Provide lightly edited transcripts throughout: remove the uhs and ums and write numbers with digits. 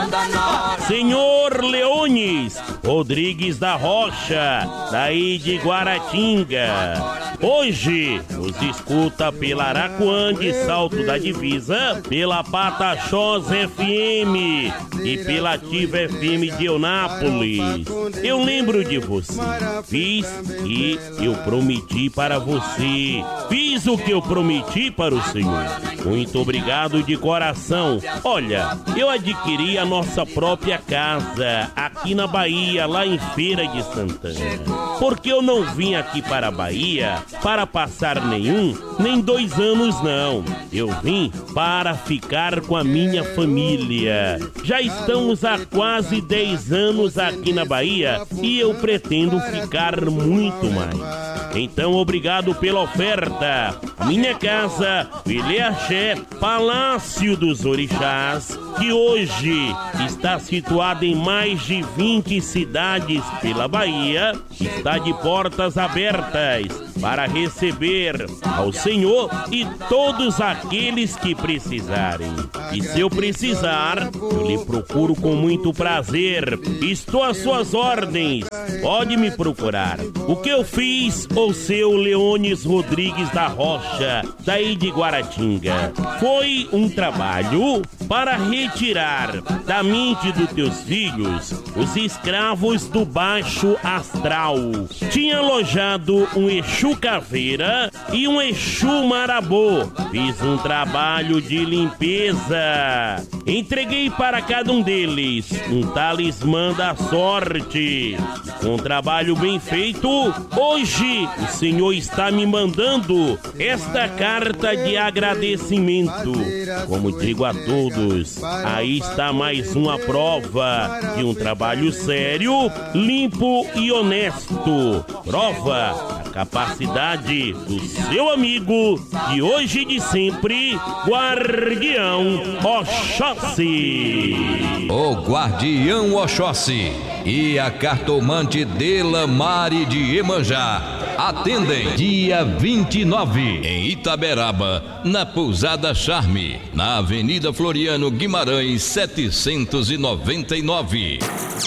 Senhor Leones Rodrigues da Rocha, daí de Guaratinga. Hoje nos escuta pela Araquã de Salto da Divisa, pela Pataxós FM e pela Ativa FM de Eunápolis. Eu lembro de você, fiz e eu prometi para você, fiz o que eu prometi para o Senhor. Muito obrigado de coração. Olha, eu adquiri a nossa própria casa aqui na Bahia, lá em Feira de Santana. Porque eu não vim aqui para a Bahia para passar nem 2 anos não. Eu vim para ficar com a minha família. Já estamos há quase 10 anos aqui na Bahia e eu pretendo ficar muito mais. Então, obrigado pela oferta. Minha casa, Filé Axé, Palácio dos Orixás, que hoje está situada em mais de 20 cidades pela Bahia, está de portas abertas para receber ao Senhor e todos aqueles que precisarem. E se eu precisar, eu lhe procuro com muito prazer. Estou às suas ordens. Pode me procurar. O que eu fiz, o seu Leones Rodrigues da Rocha, daí de Guaratinga, foi um trabalho para retirar da mente dos teus filhos os escravos do baixo astral. Tinha alojado um Exu Caveira e um Exu Marabô. Fiz um trabalho de limpeza. Entreguei para cada um deles um talismã da sorte. Com um trabalho bem feito, hoje o Senhor está me mandando esta carta de agradecimento. Como digo a todos, aí está mais uma prova de um trabalho sério, limpo e honesto. Prova a capacidade do seu amigo de hoje e de sempre, Guardião Oxóssi. O Guardião Oxóssi e a cartomante Delamare de Iemanjá atendem dia 29 em Itaberaba, na Pousada Charme, na Avenida Floriano Guimarães 799.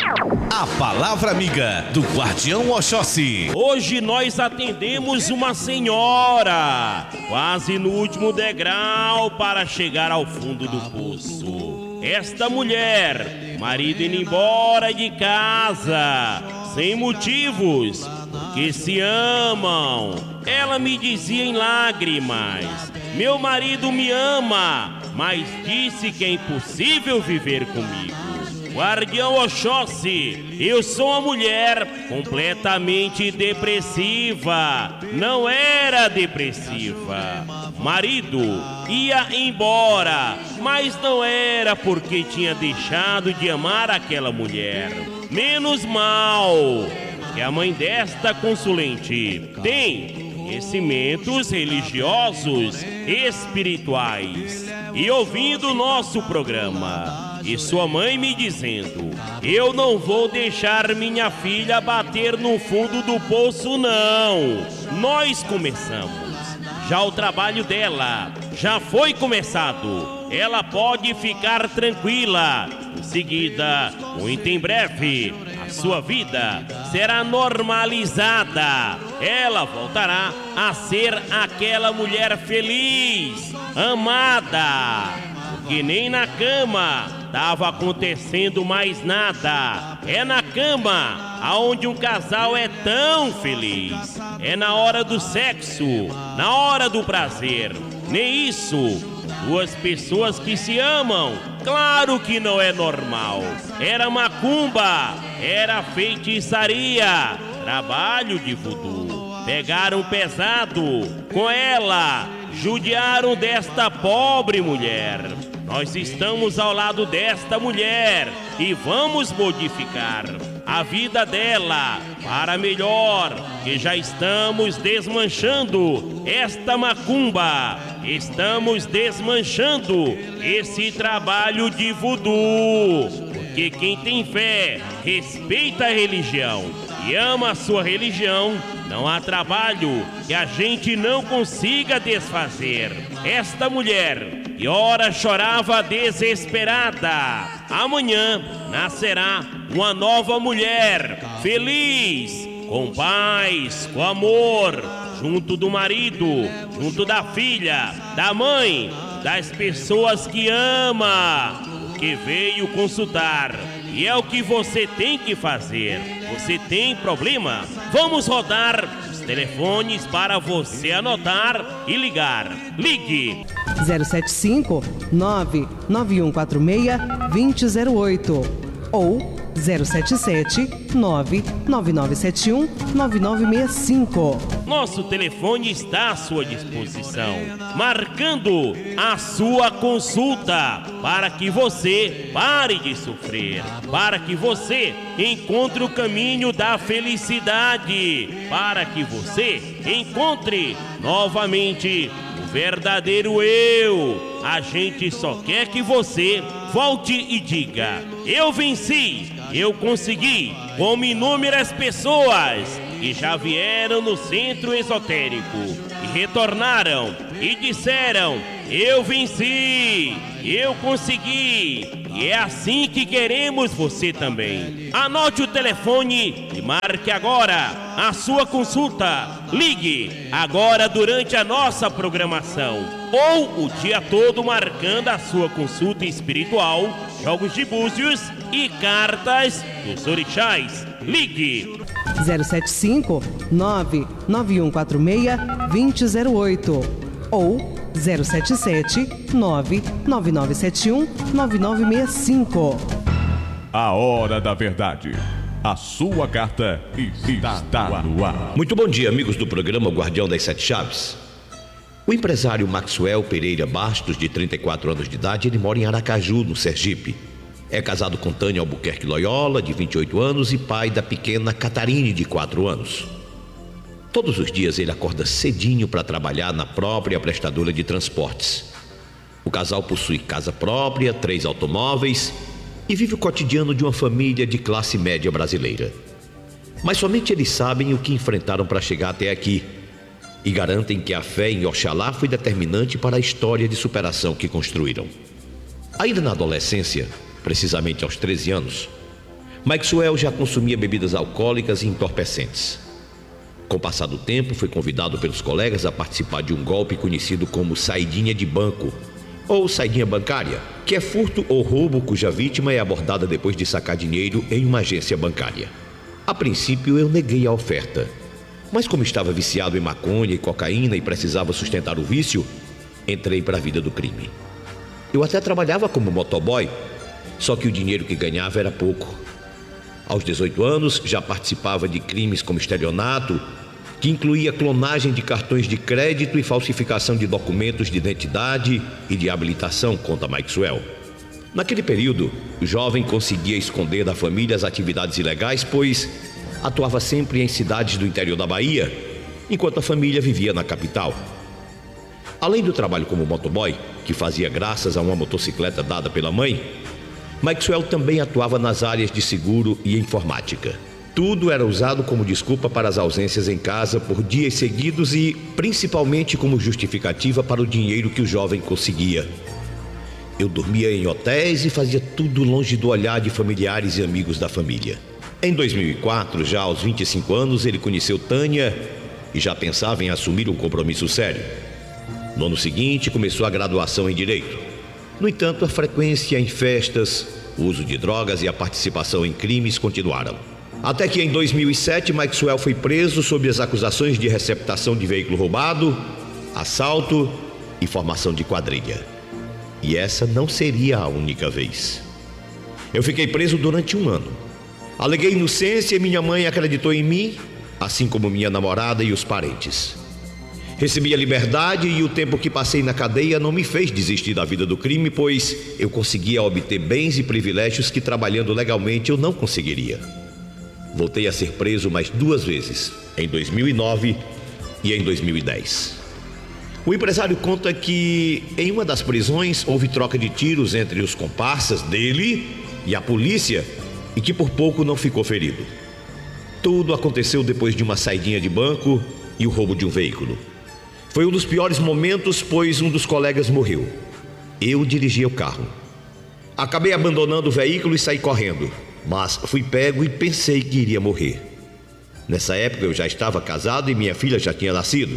A palavra amiga do Guardião Oxóssi. Hoje nós atendemos uma senhora, quase no último degrau para chegar ao fundo do poço. Esta mulher, marido indo embora de casa, sem motivos, que se amam. Ela me dizia em lágrimas: meu marido me ama, mas disse que é impossível viver comigo. Guardião Oxóssi, eu sou uma mulher completamente depressiva. Não era depressiva. Marido ia embora, mas não era porque tinha deixado de amar aquela mulher. Menos mal que a mãe desta consulente tem conhecimentos religiosos espirituais. E ouvindo o nosso programa e sua mãe me dizendo: eu não vou deixar minha filha bater no fundo do poço não. Nós começamos. Já o trabalho dela já foi começado. Ela pode ficar tranquila. Em seguida, muito em breve, a sua vida será normalizada. Ela voltará a ser aquela mulher feliz, amada. Porque nem na cama estava acontecendo mais nada. É na cama aonde um casal é tão feliz. É na hora do sexo, na hora do prazer. Nem isso. Duas pessoas que se amam, claro que não é normal. Era macumba, era feitiçaria, trabalho de voodoo. Pegaram pesado com ela, judiaram desta pobre mulher. Nós estamos ao lado desta mulher e vamos modificar a vida dela para melhor, que já estamos desmanchando esta macumba, estamos desmanchando esse trabalho de voodoo, porque quem tem fé respeita a religião e ama a sua religião. Não há trabalho que a gente não consiga desfazer. Esta mulher, que ora chorava desesperada, amanhã nascerá uma nova mulher, feliz, com paz, com amor, junto do marido, junto da filha, da mãe, das pessoas que ama, que veio consultar. E é o que você tem que fazer. Você tem problema? Vamos rodar os telefones para você anotar e ligar. Ligue 075 99146 2008 ou 077 99971 9965. Nosso telefone está à sua disposição, marcando a sua consulta para que você pare de sofrer, para que você encontre o caminho da felicidade, para que você encontre novamente o verdadeiro eu. A gente só quer que você volte e diga: eu venci, eu consegui, como inúmeras pessoas que já vieram no centro esotérico e retornaram e disseram: eu venci, eu consegui. E é assim que queremos você também. Anote o telefone e marque agora a sua consulta. Ligue agora durante a nossa programação ou o dia todo marcando a sua consulta espiritual, jogos de búzios e cartas dos orixás. Ligue 075 99146 2008 ou 077 99971 9965. A hora da verdade. A sua carta está no ar. Muito bom dia, amigos do programa Guardião das Sete Chaves. O empresário Maxwell Pereira Bastos, de 34 anos de idade, ele mora em Aracaju, no Sergipe. É casado com Tânia Albuquerque Loyola, de 28 anos, e pai da pequena Catarine, de 4 anos. Todos os dias ele acorda cedinho para trabalhar na própria prestadora de transportes. O casal possui casa própria, 3 automóveis e vive o cotidiano de uma família de classe média brasileira. Mas somente eles sabem o que enfrentaram para chegar até aqui e garantem que a fé em Oxalá foi determinante para a história de superação que construíram. Ainda na adolescência, precisamente aos 13 anos, Maxwell já consumia bebidas alcoólicas e entorpecentes. Com o passar do tempo, foi convidado pelos colegas a participar de um golpe conhecido como saidinha de banco, ou saidinha bancária, que é furto ou roubo cuja vítima é abordada depois de sacar dinheiro em uma agência bancária. A princípio, eu neguei a oferta, mas como estava viciado em maconha e cocaína e precisava sustentar o vício, entrei para a vida do crime. Eu até trabalhava como motoboy, só que o dinheiro que ganhava era pouco. Aos 18 anos, já participava de crimes como estelionato, que incluía clonagem de cartões de crédito e falsificação de documentos de identidade e de habilitação, conta Maxwell. Naquele período, o jovem conseguia esconder da família as atividades ilegais, pois atuava sempre em cidades do interior da Bahia, enquanto a família vivia na capital. Além do trabalho como motoboy, que fazia graças a uma motocicleta dada pela mãe, Maxwell também atuava nas áreas de seguro e informática. Tudo era usado como desculpa para as ausências em casa por dias seguidos e, principalmente, como justificativa para o dinheiro que o jovem conseguia. Eu dormia em hotéis e fazia tudo longe do olhar de familiares e amigos da família. Em 2004, já aos 25 anos, ele conheceu Tânia e já pensava em assumir um compromisso sério. No ano seguinte, começou a graduação em Direito. No entanto, a frequência em festas, o uso de drogas e a participação em crimes continuaram. Até que em 2007, Maxwell foi preso sob as acusações de receptação de veículo roubado, assalto e formação de quadrilha. E essa não seria a única vez. Eu fiquei preso durante 1 ano. Aleguei inocência e minha mãe acreditou em mim, assim como minha namorada e os parentes. Recebi a liberdade e o tempo que passei na cadeia não me fez desistir da vida do crime, pois eu conseguia obter bens e privilégios que, trabalhando legalmente, eu não conseguiria. Voltei a ser preso mais 2 vezes, em 2009 e em 2010. O empresário conta que em uma das prisões houve troca de tiros entre os comparsas dele e a polícia e que por pouco não ficou ferido. Tudo aconteceu depois de uma saidinha de banco e o roubo de um veículo. Foi um dos piores momentos, pois um dos colegas morreu. Eu dirigia o carro. Acabei abandonando o veículo e saí correndo, mas fui pego e pensei que iria morrer. Nessa época eu já estava casado e minha filha já tinha nascido.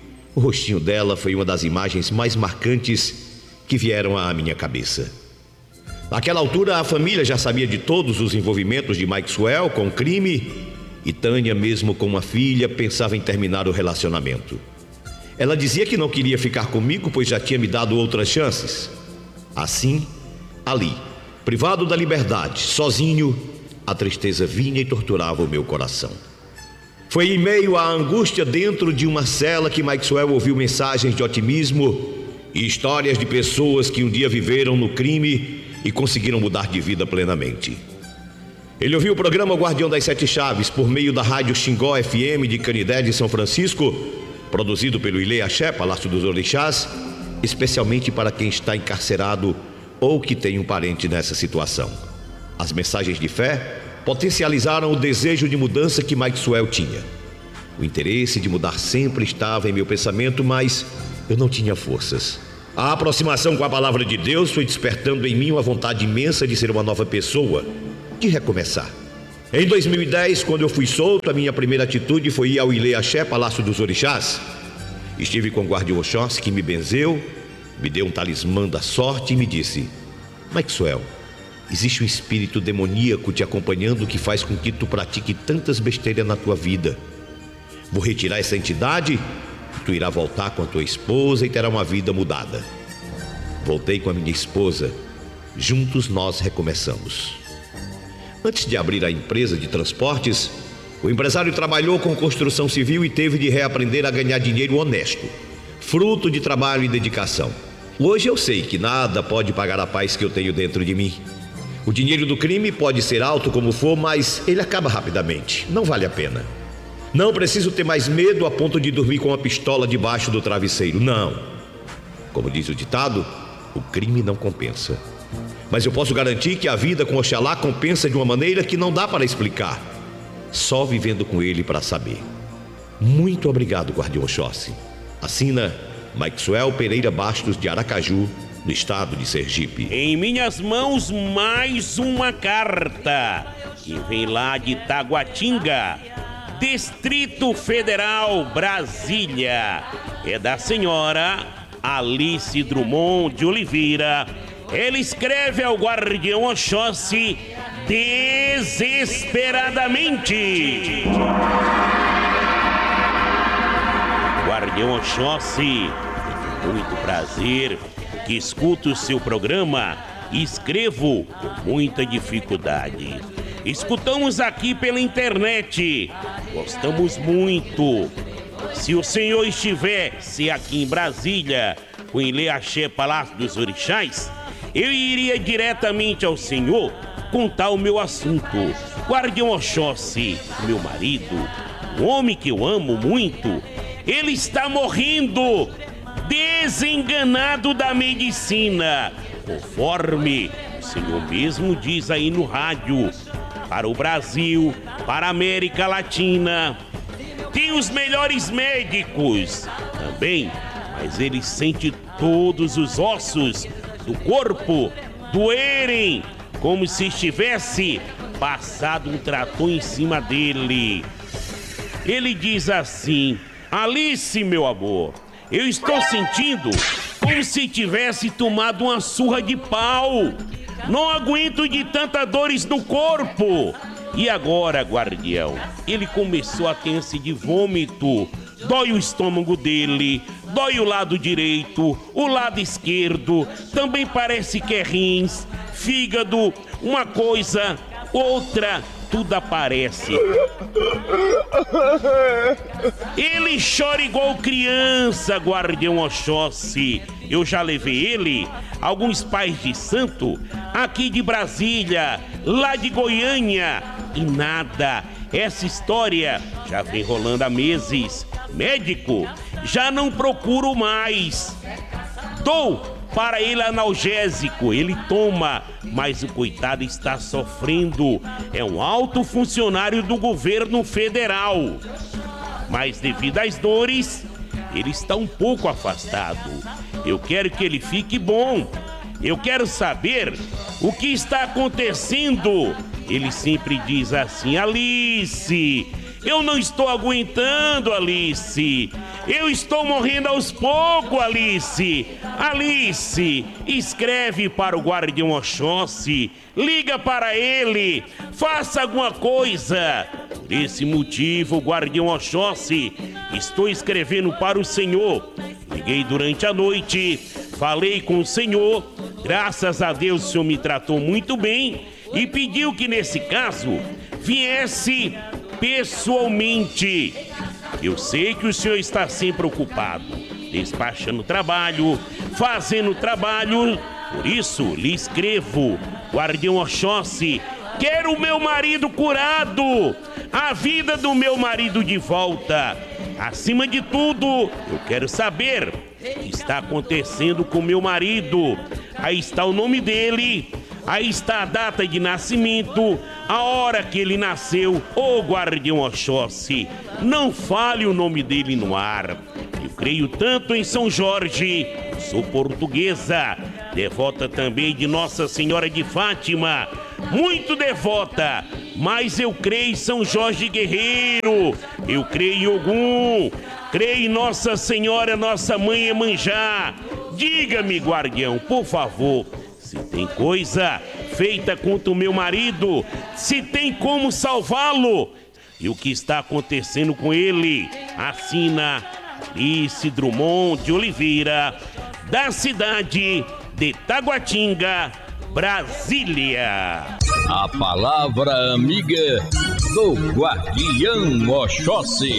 O rostinho dela foi uma das imagens mais marcantes que vieram à minha cabeça. Naquela altura a família já sabia de todos os envolvimentos de Maxwell com o crime e Tânia, mesmo com uma filha, pensava em terminar o relacionamento. Ela dizia que não queria ficar comigo, pois já tinha me dado outras chances. Assim, ali, privado da liberdade, sozinho, a tristeza vinha e torturava o meu coração. Foi em meio à angústia dentro de uma cela que Maxwell ouviu mensagens de otimismo e histórias de pessoas que um dia viveram no crime e conseguiram mudar de vida plenamente. Ele ouviu o programa Guardião das Sete Chaves por meio da rádio Xingó FM de Canidé de São Francisco, produzido pelo Ilê Axé, Palácio dos Orixás, especialmente para quem está encarcerado ou que tem um parente nessa situação. As mensagens de fé potencializaram o desejo de mudança que Maxwell tinha. O interesse de mudar sempre estava em meu pensamento, mas eu não tinha forças. A aproximação com a palavra de Deus foi despertando em mim uma vontade imensa de ser uma nova pessoa, de recomeçar. Em 2010, quando eu fui solto, a minha primeira atitude foi ir ao Ilê Axé, Palácio dos Orixás. Estive com o guardião Oxóssi, que me benzeu, me deu um talismã da sorte e me disse: Maxwell, existe um espírito demoníaco te acompanhando que faz com que tu pratique tantas besteiras na tua vida. Vou retirar essa entidade, tu irá voltar com a tua esposa e terá uma vida mudada. Voltei com a minha esposa, juntos nós recomeçamos. Antes de abrir a empresa de transportes, o empresário trabalhou com construção civil e teve de reaprender a ganhar dinheiro honesto, fruto de trabalho e dedicação. Hoje eu sei que nada pode pagar a paz que eu tenho dentro de mim. O dinheiro do crime pode ser alto como for, mas ele acaba rapidamente, não vale a pena. Não preciso ter mais medo a ponto de dormir com uma pistola debaixo do travesseiro, não. Como diz o ditado, o crime não compensa. Mas eu posso garantir que a vida com Oxalá compensa de uma maneira que não dá para explicar. Só vivendo com ele para saber. Muito obrigado, guardião Oxóssi. Assina Maxwell Pereira Bastos, de Aracaju, no estado de Sergipe. Em minhas mãos, mais uma carta que vem lá de Taguatinga, Distrito Federal, Brasília. É da senhora Alice Drummond de Oliveira. Ele escreve ao guardião Oxóssi desesperadamente. Guardião Oxóssi, muito prazer que escuto o seu programa e escrevo com muita dificuldade. Escutamos aqui pela internet, gostamos muito. Se o senhor estivesse aqui em Brasília, com Ilê Axé, Palácio dos Orixás, eu iria diretamente ao senhor contar o meu assunto. Guardião Oxóssi, meu marido, um homem que eu amo muito, ele está morrendo, desenganado da medicina, conforme o senhor mesmo diz aí no rádio, para o Brasil, para a América Latina. Tem os melhores médicos também, mas ele sente todos os ossos do corpo doerem, como se estivesse passado um trator em cima dele. Ele diz assim: Alice, meu amor, eu estou sentindo como se tivesse tomado uma surra de pau. Não aguento de tantas dores no corpo. E agora, guardião, ele começou a ter ânsia de vômito. Dói o estômago dele, dói o lado direito, o lado esquerdo, também parece que é rins, fígado, uma coisa, outra, tudo aparece. Ele chora igual criança, guardião Oxóssi. Eu já levei ele a alguns pais de santo, aqui de Brasília, lá de Goiânia, e nada. Essa história já vem rolando há meses. Médico, já não procuro mais. Dou para ele analgésico, ele toma, mas o coitado está sofrendo. É um alto funcionário do governo federal, mas devido às dores, ele está um pouco afastado. Eu quero que ele fique bom. Eu quero saber o que está acontecendo. Ele sempre diz assim: Alice, eu não estou aguentando, Alice. Eu estou morrendo aos poucos, Alice. Alice, escreve para o Guardião Oxóssi. Liga para ele. Faça alguma coisa. Por esse motivo, Guardião Oxóssi, estou escrevendo para o senhor. Liguei durante a noite, falei com o senhor. Graças a Deus, o senhor me tratou muito bem e pediu que, nesse caso, viesse pessoalmente. Eu sei que o senhor está sempre ocupado, despachando trabalho, fazendo trabalho. Por isso, lhe escrevo, Guardião Oxóssi, quero o meu marido curado, a vida do meu marido de volta. Acima de tudo, eu quero saber o que está acontecendo com meu marido. Aí está o nome dele, aí está a data de nascimento, a hora que ele nasceu. Ô Guardião Oxóssi, não fale o nome dele no ar. Eu creio tanto em São Jorge, sou portuguesa, devota também de Nossa Senhora de Fátima, muito devota, mas eu creio em São Jorge Guerreiro, eu creio em Ogum, creio em Nossa Senhora, nossa mãe Iemanjá. Diga-me, guardião, por favor, se tem coisa feita contra o meu marido, se tem como salvá-lo e o que está acontecendo com ele. Assina Alice Drummond de Oliveira, da cidade de Taguatinga, Brasília. A palavra amiga do Guardião Oxóssi.